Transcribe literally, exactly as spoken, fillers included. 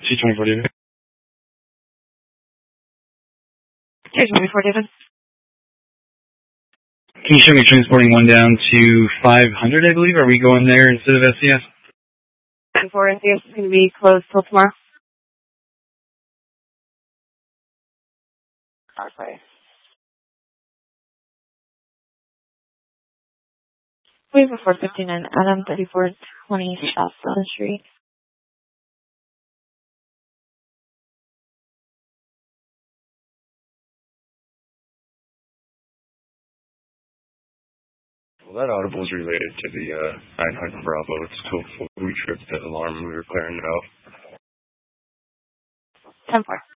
C twenty-four, David. C twenty-four, David. Can you show me transporting one down to five hundred, I believe? Are we going there instead of S C S? twenty-four S C S is going to be closed till tomorrow. Okay. We have a four fifty-nine Adam, thirty-four twenty South Southern Street. Well, that audible is related to the uh, nine hundred Bravo. It's total. We tripped the alarm. We were clearing it out. ten four.